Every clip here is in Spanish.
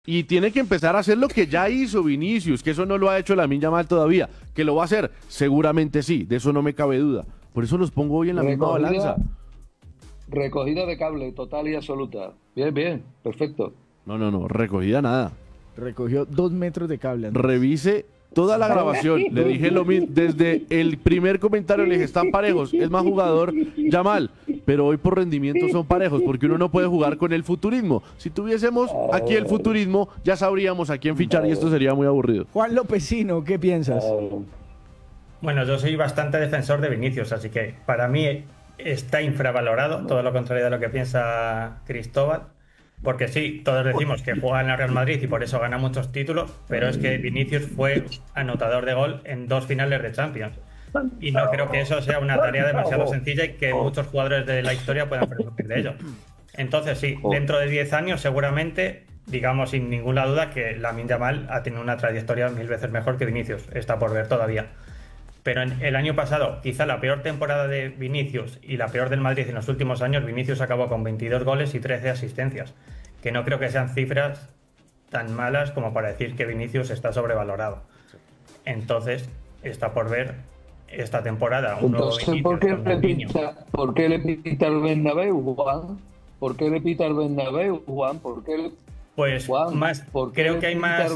Y tiene que empezar a hacer lo que ya hizo Vinicius, que eso no lo ha hecho Lamine Yamal todavía. ¿Que lo va a hacer? Seguramente sí, de eso no me cabe duda. Por eso los pongo hoy en la misma balanza. Recogida de cable total y absoluta. Bien, bien, perfecto. No, recogida nada. Recogió 2 metros de cable. Andrés. Revise toda la grabación. Le dije lo mismo. Desde el primer comentario le dije, están parejos. Es más jugador Yamal. Pero hoy por rendimiento son parejos, porque uno no puede jugar con el futurismo. Si tuviésemos aquí el futurismo, ya sabríamos a quién fichar y esto sería muy aburrido. Juan Lopecino, ¿qué piensas? Bueno, yo soy bastante defensor de Vinicius, así que para mí está infravalorado, todo lo contrario de lo que piensa Cristóbal. Porque sí, todos decimos que juega en el Real Madrid y por eso gana muchos títulos, pero es que Vinicius fue anotador de gol en 2 finales de Champions. Y no creo que eso sea una tarea demasiado sencilla y que muchos jugadores de la historia puedan presumir de ello. Entonces sí, dentro de 10 años seguramente, digamos sin ninguna duda, que Lamine Yamal ha tenido una trayectoria 1000 veces mejor que Vinicius. Está por ver todavía. Pero el año pasado, quizá la peor temporada de Vinicius y la peor del Madrid en los últimos años, Vinicius acabó con 22 goles y 13 asistencias, que no creo que sean cifras tan malas como para decir que Vinicius está sobrevalorado. Entonces, está por ver esta temporada un nuevo Vinicius. ¿Por qué le pita el Bernabéu, Juan? ¿Por qué le pita el Bernabéu, Juan? Pues Juan, más, creo que hay más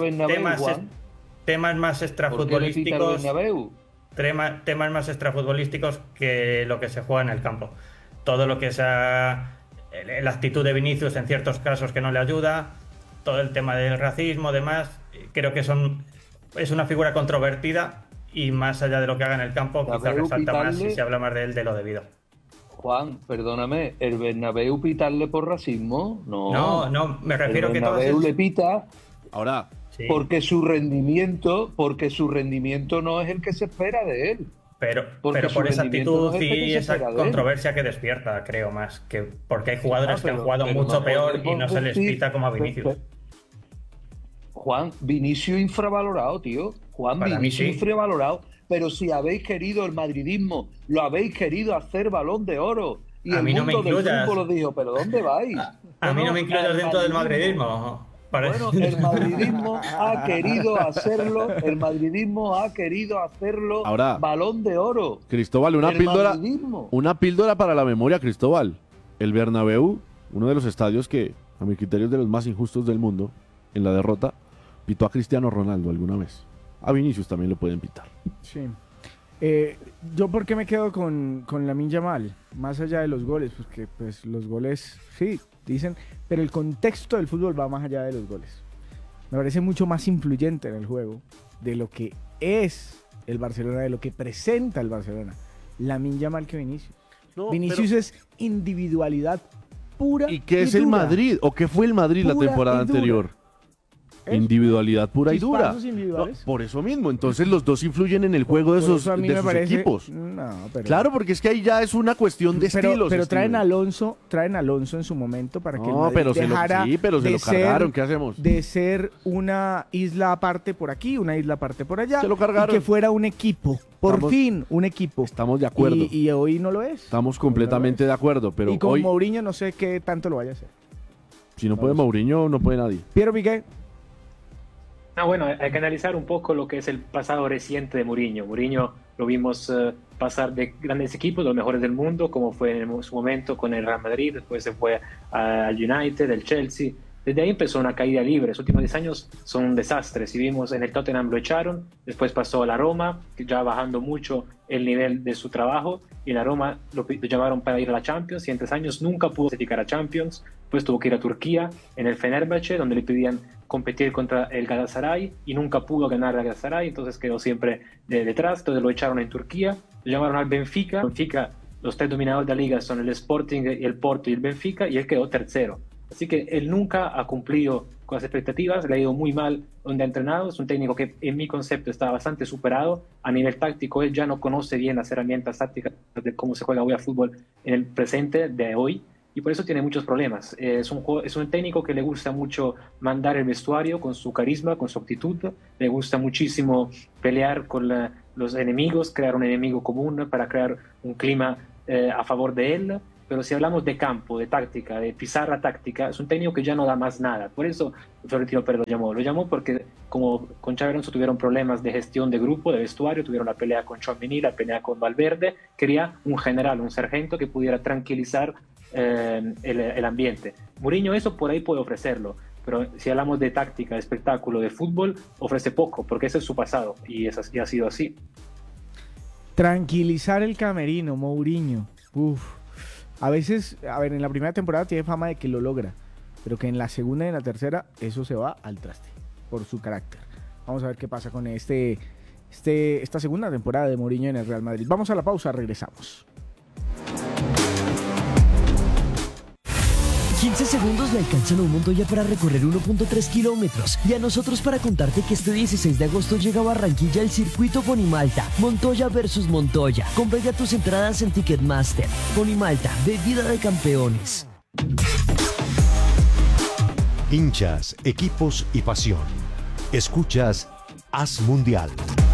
temas más extrafutbolísticos. Temas más extrafutbolísticos que lo que se juega en el campo. Todo lo que sea la actitud de Vinicius en ciertos casos que no le ayuda, todo el tema del racismo, demás, creo que es una figura controvertida y más allá de lo que haga en el campo, quizás resalta más si se habla más de él de lo debido. Juan, perdóname, ¿el Bernabéu pitarle por racismo? No, me refiero que todo le pita ahora sí. Porque su rendimiento no es el que se espera de él. Pero por esa actitud y esa controversia que despierta, creo más, que porque hay jugadores que han jugado mucho peor y no se les pita como a Vinicius. Juan, Vinicius infravalorado, tío. Vinicius infravalorado. Pero si habéis querido el madridismo, lo habéis querido hacer Balón de Oro. Y a el mí no mundo me del fútbol os dijo, ¿pero dónde vais? A mí no me incluyas dentro del madridismo. Bueno, el madridismo ha querido hacerlo ahora, Balón de Oro. Cristóbal, una píldora para la memoria, Cristóbal. El Bernabéu, uno de los estadios que, a mi criterio, es de los más injustos del mundo, en la derrota, pitó a Cristiano Ronaldo alguna vez. A Vinicius también lo pueden pitar. Sí. ¿Yo por qué me quedo con Lamine Yamal? Más allá de los goles, porque pues los goles, sí, dicen, pero el contexto del fútbol va más allá de los goles. Me parece mucho más influyente en el juego de lo que es el Barcelona, de lo que presenta el Barcelona. Lamine Yamal que Vinicius. Vinicius es individualidad pura. ¿Y qué es el Madrid? ¿O qué fue el Madrid la temporada anterior? Individualidad pura y dura. Por eso mismo, entonces los dos influyen en el juego de sus equipos. Claro, porque es que ahí ya es una cuestión de estilos. Pero traen a Alonso en su momento para que el Madrid dejara pero se lo cargaron, ¿qué hacemos? De ser una isla aparte por aquí, una isla aparte por allá. Se lo cargaron. Y que fuera un equipo. Por fin, un equipo. Estamos de acuerdo. Y hoy no lo es. Estamos completamente de acuerdo, pero y con Mourinho no sé qué tanto lo vaya a hacer. Si no puede Mourinho, no puede nadie. Piero Piqué. Bueno, hay que analizar un poco lo que es el pasado reciente de Mourinho. Mourinho lo vimos pasar de grandes equipos, los mejores del mundo, como fue en su momento con el Real Madrid, después se fue al United, al Chelsea. Desde ahí empezó una caída libre. Los últimos 10 años son un desastre. Si vimos en el Tottenham lo echaron, después pasó a la Roma, ya bajando mucho el nivel de su trabajo, y en la Roma lo llamaron para ir a la Champions, y en 3 años nunca pudo clasificar a Champions. Después tuvo que ir a Turquía, en el Fenerbahce, donde le pedían competir contra el Galatasaray, y nunca pudo ganar al Galatasaray, entonces quedó siempre detrás. Entonces lo echaron en Turquía, lo llamaron al Benfica. Los 3 dominadores de la liga son el Sporting, el Porto y el Benfica, y él quedó tercero. Así que él nunca ha cumplido con las expectativas, le ha ido muy mal donde ha entrenado. Es un técnico que en mi concepto está bastante superado. A nivel táctico, él ya no conoce bien las herramientas tácticas de cómo se juega hoy a fútbol en el presente de hoy, y por eso tiene muchos problemas. Es un técnico que le gusta mucho mandar el vestuario con su carisma, con su actitud. Le gusta muchísimo pelear con los enemigos, crear un enemigo común para crear un clima a favor de él. pero si hablamos de campo, de táctica, de pizarra táctica, es un técnico que ya no da más nada. Por eso Florentino Pérez lo llamó porque como con Xabi Alonso tuvieron problemas de gestión de grupo, de vestuario, tuvieron la pelea con Tchouaméni, la pelea con Valverde, quería un general, un sargento que pudiera tranquilizar el ambiente. Mourinho eso por ahí puede ofrecerlo, pero si hablamos de táctica, de espectáculo, de fútbol, ofrece poco, porque ese es su pasado y ha sido así. Tranquilizar el camerino, Mourinho. A veces, en la primera temporada tiene fama de que lo logra, pero que en la segunda y en la tercera eso se va al traste por su carácter. Vamos a ver qué pasa con esta segunda temporada de Mourinho en el Real Madrid. Vamos a la pausa, regresamos. 15 segundos le alcanzan a un Montoya para recorrer 1.3 kilómetros y a nosotros para contarte que este 16 de agosto llega a Barranquilla el circuito Ponimalta, Montoya versus Montoya. Compra ya tus entradas en Ticketmaster. Ponimalta, bebida de campeones. Hinchas, equipos y pasión. Escuchas Haz Mundial.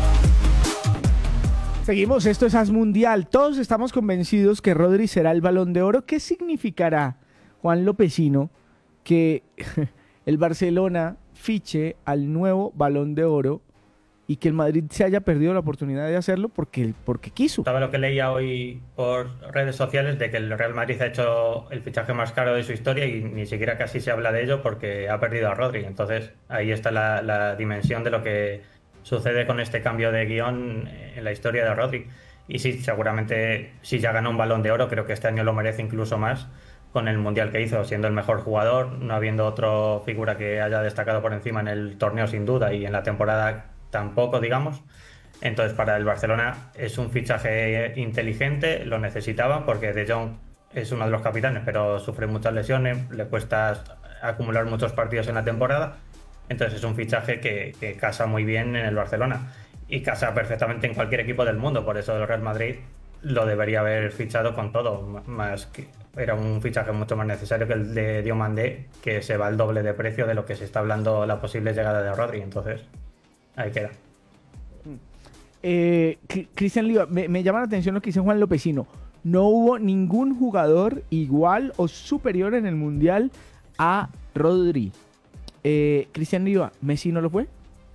Seguimos, esto es Haz Mundial. Todos estamos convencidos que Rodri será el Balón de Oro. ¿Qué significará, Juan Lopezino, que el Barcelona fiche al nuevo Balón de Oro y que el Madrid se haya perdido la oportunidad de hacerlo porque quiso? Estaba lo que leía hoy por redes sociales de que el Real Madrid ha hecho el fichaje más caro de su historia y ni siquiera casi se habla de ello porque ha perdido a Rodri. Entonces ahí está la dimensión de lo que sucede con este cambio de guión en la historia de Rodri. Y sí, seguramente si ya ganó un Balón de Oro, creo que este año lo merece incluso más con el Mundial que hizo, siendo el mejor jugador, no habiendo otra figura que haya destacado por encima en el torneo sin duda y en la temporada tampoco, digamos. Entonces para el Barcelona es un fichaje inteligente, lo necesitaban porque De Jong es uno de los capitanes, pero sufre muchas lesiones, le cuesta acumular muchos partidos en la temporada. Entonces es un fichaje que casa muy bien en el Barcelona y casa perfectamente en cualquier equipo del mundo. Por eso el Real Madrid lo debería haber fichado con todo, más que era un fichaje mucho más necesario que el de Diomandé, que se va al doble de precio de lo que se está hablando la posible llegada de Rodri. Entonces ahí queda. Cristian Liva, me llama la atención lo que dice Juan Lopezino. No hubo ningún jugador igual o superior en el Mundial a Rodri. Cristian Liva, ¿Messi no lo fue?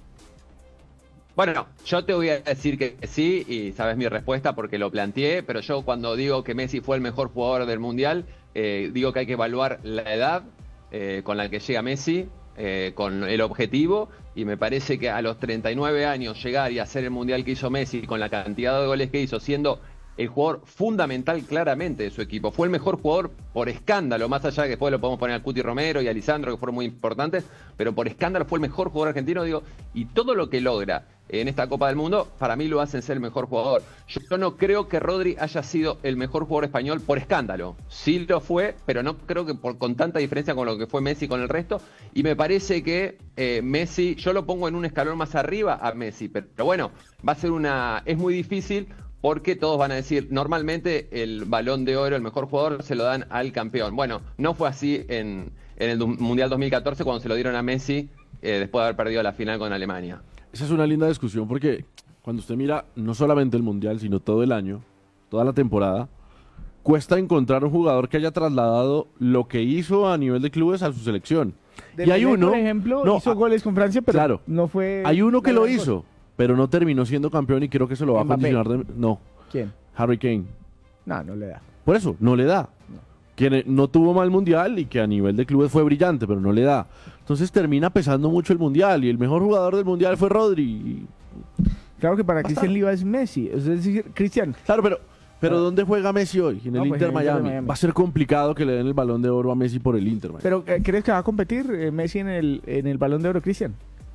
Bueno, yo te voy a decir que sí, y sabes mi respuesta porque lo planteé, pero yo cuando digo que Messi fue el mejor jugador del Mundial, digo que hay que evaluar la edad con la que llega Messi, con el objetivo, y me parece que a los 39 años llegar y hacer el Mundial que hizo Messi, con la cantidad de goles que hizo, siendo el jugador fundamental claramente de su equipo, fue el mejor jugador por escándalo, más allá de que después lo podemos poner al Cuti Romero y a Lisandro, que fueron muy importantes, pero por escándalo fue el mejor jugador argentino, digo, y todo lo que logra en esta Copa del Mundo, para mí lo hacen ser el mejor jugador. Yo no creo que Rodri haya sido el mejor jugador español por escándalo. Sí lo fue, pero no creo que con tanta diferencia con lo que fue Messi con el resto. Y me parece que Messi, yo lo pongo en un escalón más arriba a Messi. Pero bueno, va a ser es muy difícil porque todos van a decir, normalmente el Balón de Oro, el mejor jugador, se lo dan al campeón. Bueno, no fue así en el Mundial 2014 cuando se lo dieron a Messi después de haber perdido la final con Alemania. Esa es una linda discusión porque cuando usted mira no solamente el Mundial, sino todo el año, toda la temporada, cuesta encontrar un jugador que haya trasladado lo que hizo a nivel de clubes a su selección. Y hay uno, por ejemplo, hizo goles con Francia, pero claro, no fue... Hay uno que lo hizo, pero no terminó siendo campeón y creo que se lo va a condicionar. No. ¿Quién? Harry Kane. No le da. Por eso, no le da. Que no tuvo mal Mundial y que a nivel de clubes fue brillante, pero no le da. Entonces termina pesando mucho el Mundial y el mejor jugador del Mundial fue Rodri. Claro que para Cristian Liva es Messi. Es decir, Cristian... Claro, pero ¿dónde juega Messi hoy? En el Inter Miami. Va a ser complicado que le den el Balón de Oro a Messi por el Inter Miami. ¿Pero crees que va a competir Messi en el Balón de Oro, Cristian?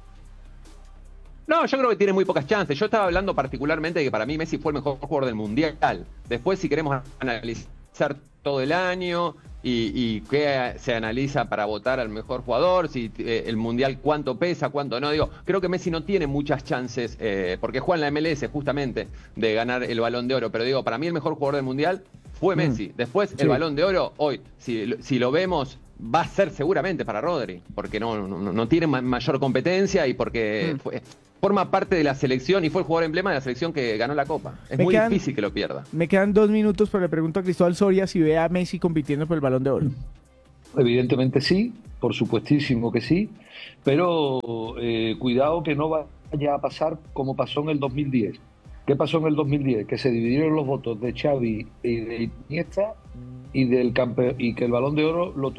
No, yo creo que tiene muy pocas chances. Yo estaba hablando particularmente de que para mí Messi fue el mejor jugador del Mundial. Después, si queremos analizar todo el año y qué se analiza para votar al mejor jugador, si el Mundial cuánto pesa, cuánto no, digo, creo que Messi no tiene muchas chances, porque juega en la MLS justamente, de ganar el Balón de Oro, pero digo, para mí el mejor jugador del Mundial fue Messi. Después, el Balón de Oro, hoy, si lo vemos va a ser seguramente para Rodri, porque no tiene mayor competencia y porque forma parte de la selección y fue el jugador emblema de la selección que ganó la Copa. Es muy difícil que lo pierda. Me quedan 2 minutos, pero le pregunto a Cristóbal Soria si ve a Messi compitiendo por el Balón de Oro. Evidentemente sí, por supuestísimo que sí, pero cuidado que no vaya a pasar como pasó en el 2010. ¿Qué pasó en el 2010? Que se dividieron los votos de Xavi y de Iniesta y que el Balón de Oro lo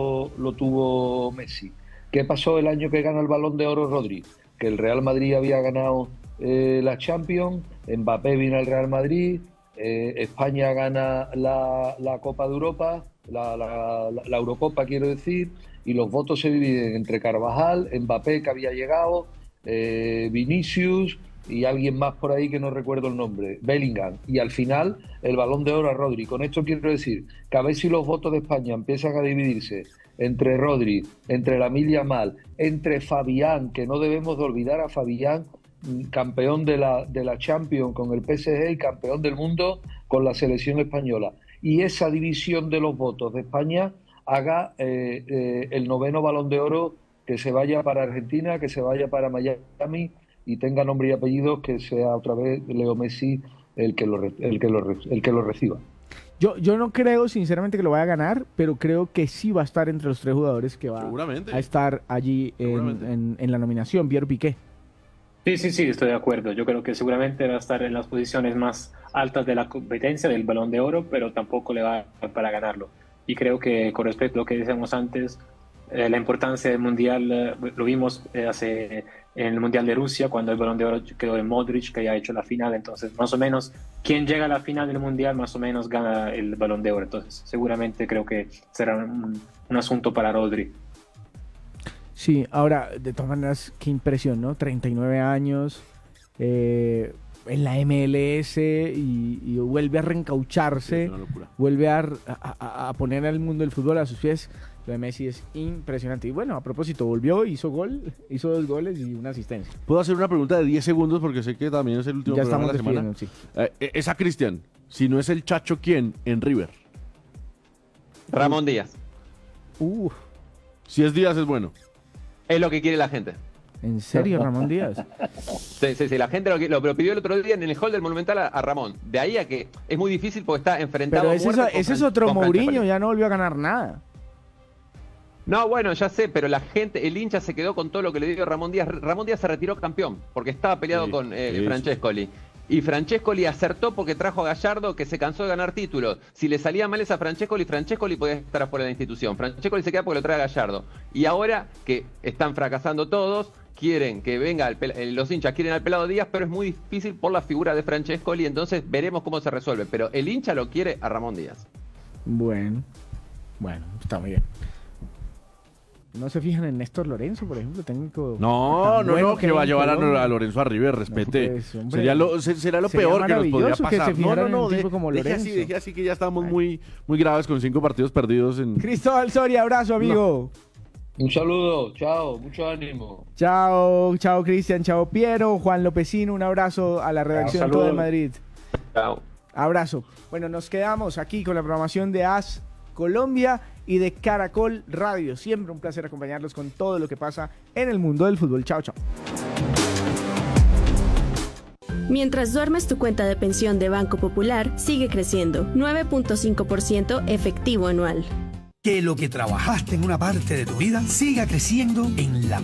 tuvo Messi. ¿Qué pasó el año que gana el Balón de Oro Rodri? Que el Real Madrid había ganado la Champions, Mbappé vino al Real Madrid, España gana la Copa de Europa, la Eurocopa quiero decir, y los votos se dividen entre Carvajal, Mbappé que había llegado, Vinicius y alguien más por ahí que no recuerdo el nombre, Bellingham, y al final el Balón de Oro a Rodri. Con esto quiero decir que a ver si los votos de España empiezan a dividirse entre Rodri, entre Lamine Yamal, entre Fabián, que no debemos de olvidar a Fabián, campeón de la Champions con el PSG y campeón del mundo con la selección española, y esa división de los votos de España haga el 9º Balón de Oro que se vaya para Argentina, que se vaya para Miami y tenga nombre y apellidos, que sea otra vez Leo Messi el que lo reciba. Yo no creo sinceramente que lo vaya a ganar, pero creo que sí va a estar entre los 3 jugadores que va a estar allí en la nominación. Pierre Piqué. Sí, estoy de acuerdo. Yo creo que seguramente va a estar en las posiciones más altas de la competencia del Balón de Oro, pero tampoco le va a dar para ganarlo. Y creo que con respecto a lo que decíamos antes, la importancia del Mundial, lo vimos en el Mundial de Rusia, cuando el Balón de Oro quedó en Modric, que ya ha hecho la final. Entonces, más o menos, quien llega a la final del Mundial, más o menos gana el Balón de Oro. Entonces, seguramente creo que será un asunto para Rodri. Sí, ahora, de todas maneras, qué impresión, ¿no? 39 años, en la MLS y vuelve a reencaucharse, vuelve a poner al mundo del fútbol a sus pies. Lo de Messi es impresionante. Y bueno, a propósito, volvió, hizo 2 goles y una asistencia. ¿Puedo hacer una pregunta de 10 segundos? Porque sé que también es el último programa de la semana. Sí. Es a Cristian. Si no es el Chacho, ¿quién en River? Ramón Díaz. Si es Díaz, es bueno. Es lo que quiere la gente. ¿En serio, Ramón Díaz? Sí, la gente lo pidió el otro día en el hall del Monumental a Ramón. De ahí a que es muy difícil porque está enfrentado. Pero ese es otro Mourinho, ya no volvió a ganar nada. No, bueno, ya sé, pero la gente, el hincha se quedó con todo lo que le dio Ramón Díaz. Ramón Díaz se retiró campeón porque estaba peleado con Francescoli. Y Francescoli acertó porque trajo a Gallardo, que se cansó de ganar títulos. Si le salía mal esa Francescoli podía estar afuera de la institución. Francescoli se queda porque lo trae a Gallardo. Y ahora que están fracasando todos, quieren que venga los hinchas quieren al Pelado Díaz, pero es muy difícil por la figura de Francescoli, entonces veremos cómo se resuelve. Pero el hincha lo quiere a Ramón Díaz. Bueno, está muy bien. ¿No se fijan en Néstor Lorenzo, por ejemplo, técnico? No, que va a llevar a Lorenzo a River, respete. No, pues, será lo peor que nos podría pasar. Deje así que ya estamos muy graves con 5 partidos perdidos en... Cristóbal Soria, abrazo, amigo. Un saludo, chao, mucho ánimo. Chao, Cristian, chao, Piero, Juan Lopecino, un abrazo a la redacción toda de Madrid. Chao. Abrazo. Bueno, nos quedamos aquí con la programación de AS Colombia y de Caracol Radio. Siempre un placer acompañarlos con todo lo que pasa en el mundo del fútbol. Chao. Mientras duermes, tu cuenta de pensión de Banco Popular sigue creciendo, 9.5% efectivo anual. Que lo que trabajaste en una parte de tu vida siga creciendo en la